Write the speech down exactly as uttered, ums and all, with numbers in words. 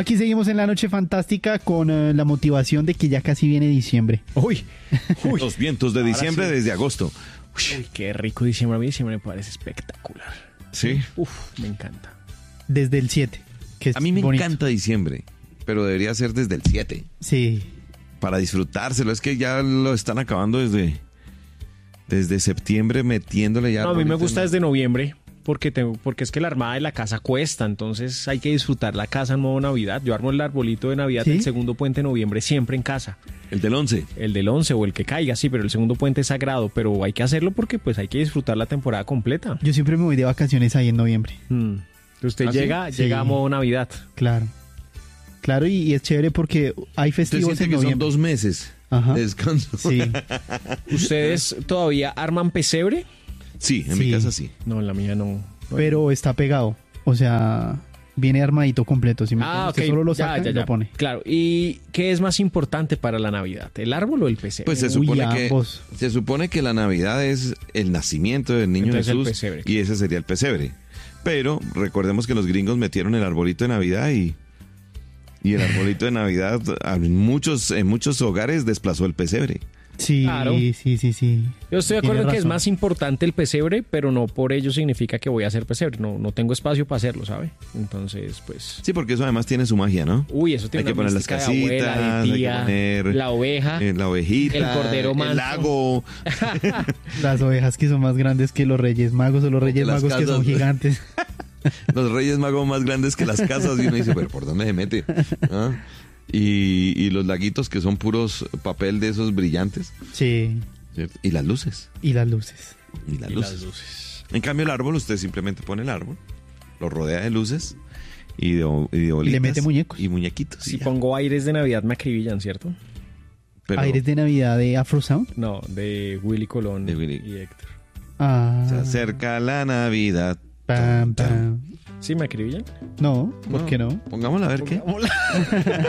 Aquí seguimos en la noche fantástica con uh, la motivación de que ya casi viene diciembre. Uy, uy. Los vientos de diciembre sí. Desde agosto. Uy, qué rico diciembre. A mí diciembre me parece espectacular. Sí. Uf, me encanta. Desde el siete. Que es a mí me bonito. encanta diciembre, pero debería ser desde el siete. Sí. Para disfrutárselo. Es que ya lo están acabando desde, desde septiembre metiéndole ya. No, a mí me gusta desde noviembre. Porque tengo, porque es que la armada de la casa cuesta, entonces hay que disfrutar la casa en modo Navidad. Yo armo el arbolito de Navidad ¿Sí? el segundo puente de noviembre siempre en casa. El del once. El del once o el que caiga, sí, pero el segundo puente es sagrado. Pero hay que hacerlo porque pues hay que disfrutar la temporada completa. Yo siempre me voy de vacaciones ahí en noviembre. Hmm. Usted ¿Ah, llega, sí? llega Sí. a modo Navidad. Claro. Claro, y, y es chévere porque hay Usted festivos siente en que son noviembre. dos meses Ajá. de descanso. Sí. ¿Ustedes todavía arman pesebre? Sí, en Sí. mi casa sí. No, en la mía no. no Pero está pegado. O sea, viene armadito completo. Si me Ah, entiendes. Usted ok. solo lo Ya, saca ya, y ya. lo pone. Claro. ¿Y qué es más importante para la Navidad? ¿El árbol o el pesebre? Pues se Uy, supone que ambos. se supone que la Navidad es el nacimiento del niño Entonces, el Jesús pesebre. y ese sería el pesebre. Pero recordemos que los gringos metieron el arbolito de Navidad y y el arbolito de Navidad en muchos en muchos hogares desplazó el pesebre. Sí, Claro. sí, sí, sí. Yo estoy de Tiene acuerdo en que es razón. más importante el pesebre, pero no por ello significa que voy a hacer pesebre. No, no tengo espacio para hacerlo, ¿sabe? Entonces, pues... Sí, porque eso además tiene su magia, ¿no? Uy, eso tiene Hay que una poner las mística de casitas, abuela, de hay que tía, poner la oveja. eh, la ovejita, el cordero manso. el lago. Las ovejas que son más grandes que los Reyes Magos o los Reyes las Magos que son casas. gigantes. Los Reyes Magos más grandes que las casas y uno dice, pero ¿por dónde se mete? ¿Ah? Y, y los laguitos que son puros papel de esos brillantes. Sí. ¿Cierto? Y las luces. Y las luces. Y las Y luces. las luces. En cambio el árbol, usted simplemente pone el árbol, lo rodea de luces y de, y de bolitas. mete muñecos. Y muñequitos. Si y ya. pongo aires de Navidad me acribillan, ¿cierto? Pero Aires de Navidad de Afro Sound. No, de Willy Colón De Willy. y Héctor. Ah. se acerca la Navidad. Pam, pam. ¿Sí me acribillan? No, ¿por No, qué no? Pongámosla a ver qué. Pongámosla.